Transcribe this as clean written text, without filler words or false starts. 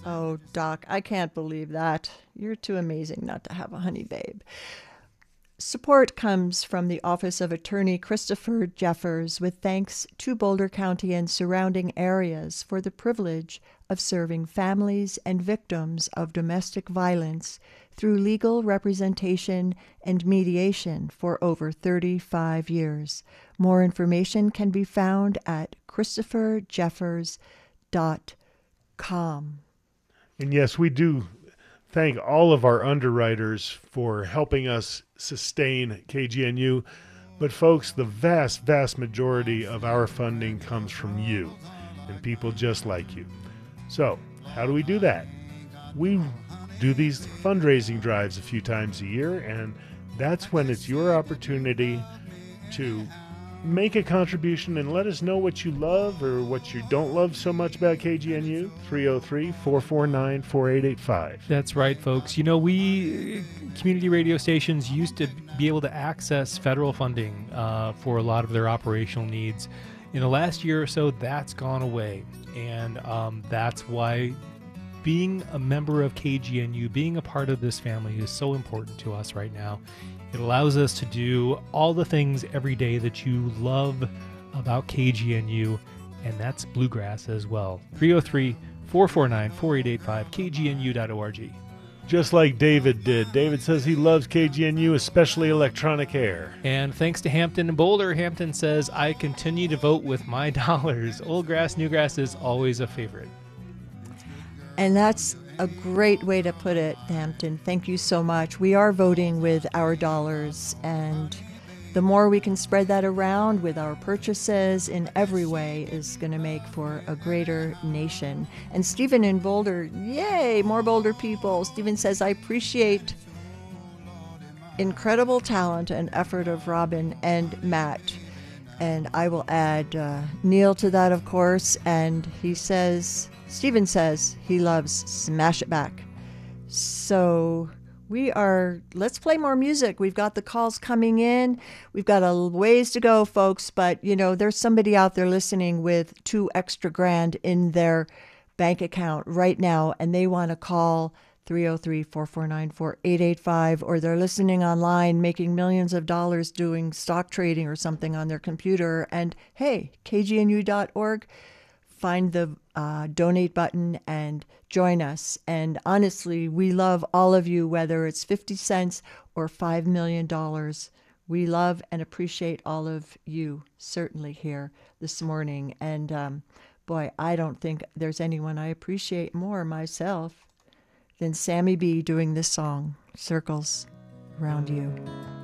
Oh, Doc, I can't believe that. You're too amazing not to have a honey babe. Support comes from the Office of Attorney Christopher Jeffers, with thanks to Boulder County and surrounding areas for the privilege of serving families and victims of domestic violence through legal representation and mediation for over 35 years. More information can be found at christopherjeffers.com. And yes, we do thank all of our underwriters for helping us sustain KGNU. But, folks, the vast, vast majority of our funding comes from you and people just like you. So, how do we do that? We do these fundraising drives a few times a year, and that's when it's your opportunity to make a contribution and let us know what you love or what you don't love so much about KGNU. 303-449-4885. That's right, folks. You know, we community radio stations used to be able to access federal funding for a lot of their operational needs. In the last year or so, that's gone away. And that's why being a member of KGNU, being a part of this family is so important to us right now. It allows us to do all the things every day that you love about KGNU, and that's bluegrass as well. 303-449-4885, kgnu.org. Just like David did. David says he loves KGNU, especially Electronic Air. And thanks to Hampton and Boulder, Hampton says, I continue to vote with my dollars. Old grass, new grass is always a favorite. And that's a great way to put it, Hampton. Thank you so much. We are voting with our dollars, and the more we can spread that around with our purchases in every way is going to make for a greater nation. And Stephen in Boulder, yay, more Boulder people. Stephen says, I appreciate incredible talent and effort of Robin and Matt. And I will add Neil to that, of course. And he says, Stephen says he loves Smash It Back. So let's play more music. We've got the calls coming in. We've got a ways to go, folks. But, you know, there's somebody out there listening with $2 extra grand in their bank account right now, and they want to call 303-449-4885, or they're listening online, making millions of dollars doing stock trading or something on their computer. And hey, kgnu.org, find the donate button and join us. And honestly, we love all of you, whether it's 50 cents or $5 million. We love and appreciate all of you, certainly here this morning. And boy, I don't think there's anyone I appreciate more myself than Sammy B doing this song, Circles Around You.